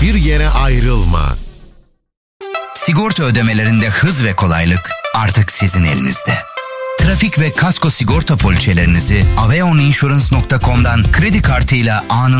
hiçbir yere ayrılma. Sigorta ödemelerinde hız ve kolaylık artık sizin elinizde. Trafik ve kasko sigorta poliçelerinizi aveoninsurance.com'dan kredi kartıyla anında